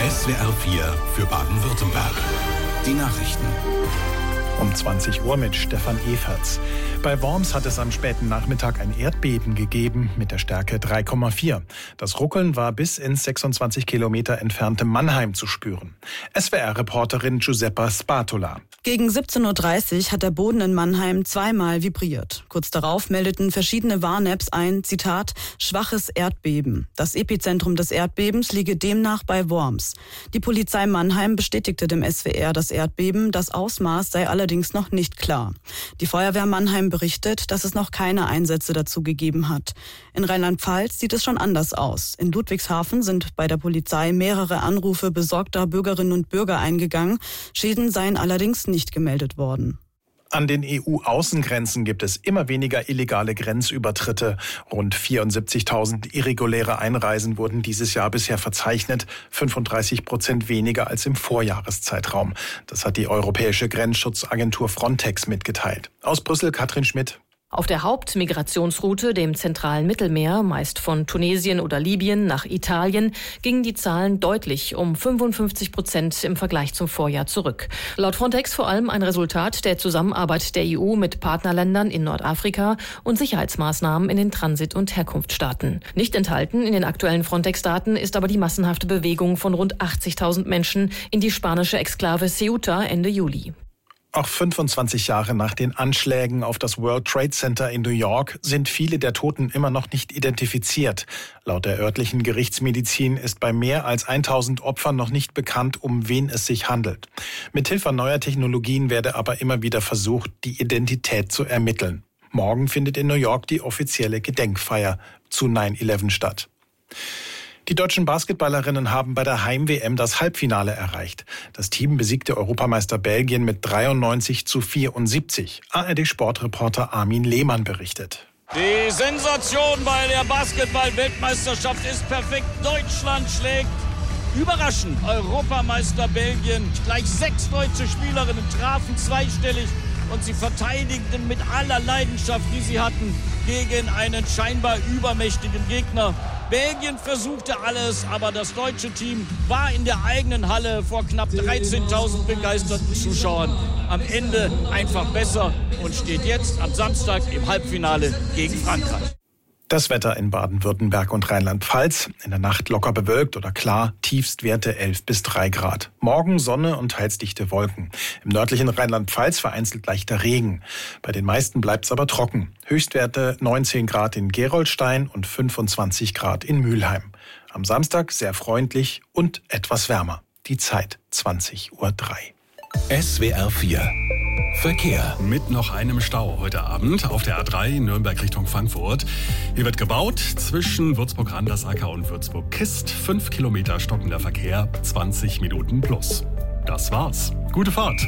SWR 4 für Baden-Württemberg. Die Nachrichten. Um 20 Uhr mit Stefan Everts. Bei Worms hat es am späten Nachmittag ein Erdbeben gegeben mit der Stärke 3,4. Das Ruckeln war bis ins 26 Kilometer entfernte Mannheim zu spüren. SWR-Reporterin Giuseppa Spatola. Gegen 17.30 Uhr hat der Boden in Mannheim zweimal vibriert. Kurz darauf meldeten verschiedene Warn-Apps ein, Zitat, schwaches Erdbeben. Das Epizentrum des Erdbebens liege demnach bei Worms. Die Polizei Mannheim bestätigte dem SWR das Erdbeben. Das Ausmaß sei allerdings noch nicht klar. Die Feuerwehr Mannheim berichtet, dass es noch keine Einsätze dazu gegeben hat. In Rheinland-Pfalz sieht es schon anders aus. In Ludwigshafen sind bei der Polizei mehrere Anrufe besorgter Bürgerinnen und Bürger eingegangen. Schäden seien allerdings nicht gemeldet worden. An den EU-Außengrenzen gibt es immer weniger illegale Grenzübertritte. Rund 74.000 irreguläre Einreisen wurden dieses Jahr bisher verzeichnet, 35% weniger als im Vorjahreszeitraum. Das hat die Europäische Grenzschutzagentur Frontex mitgeteilt. Aus Brüssel Katrin Schmidt. Auf der Hauptmigrationsroute, dem zentralen Mittelmeer, meist von Tunesien oder Libyen nach Italien, gingen die Zahlen deutlich um 55% im Vergleich zum Vorjahr zurück. Laut Frontex vor allem ein Resultat der Zusammenarbeit der EU mit Partnerländern in Nordafrika und Sicherheitsmaßnahmen in den Transit- und Herkunftsstaaten. Nicht enthalten in den aktuellen Frontex-Daten ist aber die massenhafte Bewegung von rund 80.000 Menschen in die spanische Exklave Ceuta Ende Juli. Auch 25 Jahre nach den Anschlägen auf das World Trade Center in New York sind viele der Toten immer noch nicht identifiziert. Laut der örtlichen Gerichtsmedizin ist bei mehr als 1000 Opfern noch nicht bekannt, um wen es sich handelt. Mithilfe neuer Technologien werde aber immer wieder versucht, die Identität zu ermitteln. Morgen findet in New York die offizielle Gedenkfeier zu 9/11 statt. Die deutschen Basketballerinnen haben bei der Heim-WM das Halbfinale erreicht. Das Team besiegte Europameister Belgien mit 93:74. ARD-Sportreporter Armin Lehmann berichtet. Die Sensation bei der Basketball-Weltmeisterschaft ist perfekt. Deutschland schlägt überraschend Europameister Belgien. Gleich 6 deutsche Spielerinnen trafen zweistellig und sie verteidigten mit aller Leidenschaft, die sie hatten, gegen einen scheinbar übermächtigen Gegner. Belgien versuchte alles, aber das deutsche Team war in der eigenen Halle vor knapp 13.000 begeisterten Zuschauern am Ende einfach besser und steht jetzt am Samstag im Halbfinale gegen Frankreich. Das Wetter in Baden-Württemberg und Rheinland-Pfalz. In der Nacht locker bewölkt oder klar, Tiefstwerte 11 bis 3 Grad. Morgen Sonne und teils dichte Wolken. Im nördlichen Rheinland-Pfalz vereinzelt leichter Regen. Bei den meisten bleibt es aber trocken. Höchstwerte 19 Grad in Gerolstein und 25 Grad in Mülheim. Am Samstag sehr freundlich und etwas wärmer. Die Zeit 20:03 Uhr. SWR 4 Verkehr. Mit noch einem Stau heute Abend auf der A3 Nürnberg Richtung Frankfurt. Hier wird gebaut zwischen Würzburg-Randersacker und Würzburg-Kist. 5 Kilometer stockender Verkehr, 20 Minuten plus. Das war's. Gute Fahrt.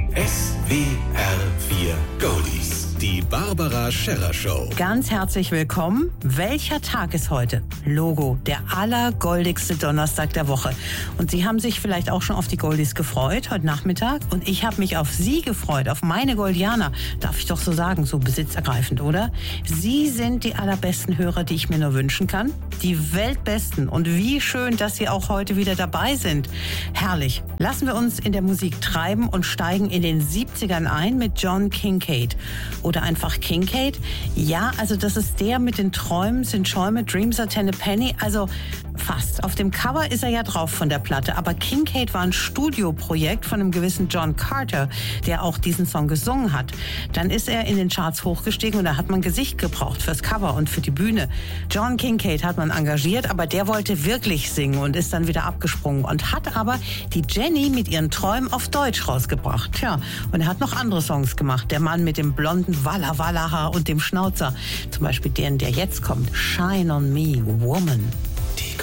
SWR 4 Goldies. Die Barbara Scherrer Show. Ganz herzlich willkommen. Welcher Tag ist heute? Logo, der allergoldigste Donnerstag der Woche. Und Sie haben sich vielleicht auch schon auf die Goldies gefreut heute Nachmittag. Und ich habe mich auf Sie gefreut, auf meine Goldianer. Darf ich doch so sagen, so besitzergreifend, oder? Sie sind die allerbesten Hörer, die ich mir nur wünschen kann. Die Weltbesten. Und wie schön, dass Sie auch heute wieder dabei sind. Herrlich. Lassen wir uns in der Musik treiben und steigen in den 70ern ein mit John Kincade. Oder einfach Kincade. Ja, also das ist der mit den Träumen sind Schäume, Dreams are 10 a penny. Also fast. Auf dem Cover ist er ja drauf von der Platte. Aber Kincade war ein Studioprojekt von einem gewissen John Carter, der auch diesen Song gesungen hat. Dann ist er in den Charts hochgestiegen und da hat man Gesicht gebraucht fürs Cover und für die Bühne. John Kincade hat man engagiert, aber der wollte wirklich singen und ist dann wieder abgesprungen und hat aber die Jenny mit ihren Träumen auf Deutsch rausgebracht. Tja, und er hat noch andere Songs gemacht. Der Mann mit dem blonden Walla Walla Haar und dem Schnauzer. Zum Beispiel den, der jetzt kommt. Shine on Me, Woman.